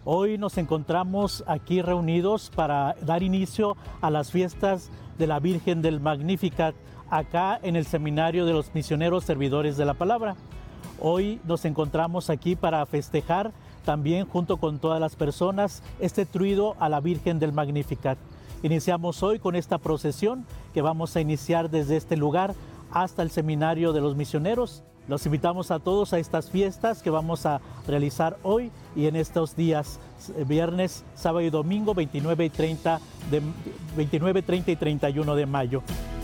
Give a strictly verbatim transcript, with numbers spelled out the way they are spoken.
Hoy nos encontramos aquí reunidos para dar inicio a las fiestas de la Virgen del Magnificat, acá en el Seminario de los Misioneros Servidores de la Palabra. Hoy nos encontramos aquí para festejar también junto con todas las personas este truido a la Virgen del Magnificat. Iniciamos hoy con esta procesión que vamos a iniciar desde este lugar hasta el Seminario de los Misioneros. Los invitamos a todos a estas fiestas que vamos a realizar hoy y en estos días, viernes, sábado y domingo, veintinueve, treinta y treinta y uno de mayo.